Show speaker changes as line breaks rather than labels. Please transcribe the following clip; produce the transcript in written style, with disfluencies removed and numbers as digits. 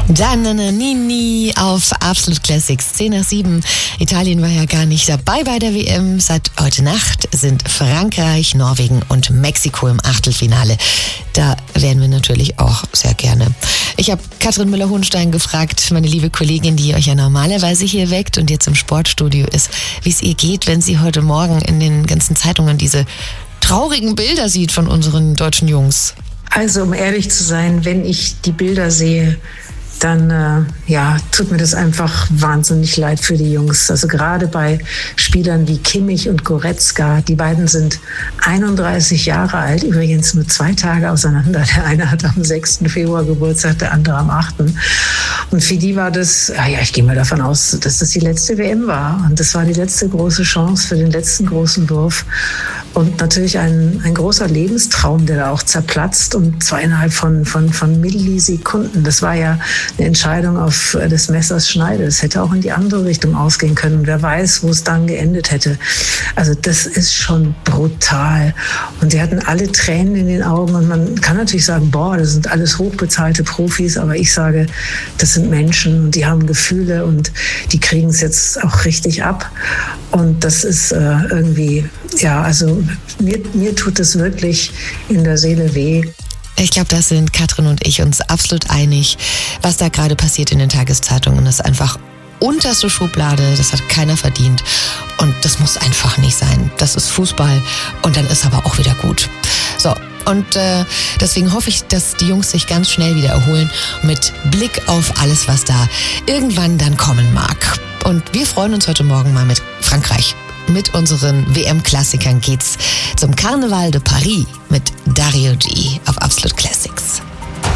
Giannanini auf Absolut Classics. 10:07. Italien war ja gar nicht dabei bei der WM. Seit heute Nacht sind Frankreich, Norwegen und Mexiko im Achtelfinale. Da wären wir natürlich auch sehr gerne. Ich habe Katrin Müller-Hohenstein gefragt, meine liebe Kollegin, die euch ja normalerweise hier weckt und jetzt im Sportstudio ist, wie es ihr geht, wenn sie heute Morgen in den ganzen Zeitungen diese traurigen Bilder sieht von unseren deutschen Jungs.
Also, um ehrlich zu sein, wenn ich die Bilder sehe, dann tut mir das einfach wahnsinnig leid für die Jungs. Also gerade bei Spielern wie Kimmich und Goretzka, die beiden sind 31 Jahre alt, übrigens nur 2 Tage auseinander. Der eine hat am 6. Februar Geburtstag, der andere am 8. Und für die war das, ich gehe mal davon aus, dass das die letzte WM war. Und das war die letzte große Chance für den letzten großen Wurf. Und natürlich ein großer Lebenstraum, der da auch zerplatzt, und zwar innerhalb von Millisekunden. Das war ja eine Entscheidung auf des Messers Schneide. Es hätte auch in die andere Richtung ausgehen können. Wer weiß, wo es dann geendet hätte. Also das ist schon brutal. Und die hatten alle Tränen in den Augen. Und man kann natürlich sagen, das sind alles hochbezahlte Profis. Aber ich sage, das sind Menschen und die haben Gefühle und die kriegen es jetzt auch richtig ab. Und das ist irgendwie, mir tut es wirklich in der Seele weh.
Ich glaube, da sind Katrin und ich uns absolut einig, was da gerade passiert in den Tageszeitungen. Das ist einfach unterste Schublade, das hat keiner verdient. Und das muss einfach nicht sein. Das ist Fußball und dann ist aber auch wieder gut. So, und deswegen hoffe ich, dass die Jungs sich ganz schnell wieder erholen mit Blick auf alles, was da irgendwann dann kommen mag. Und wir freuen uns heute Morgen mal mit Frankreich. Mit unseren WM-Klassikern geht's zum Carnaval de Paris mit Dario G auf Absolut Classics.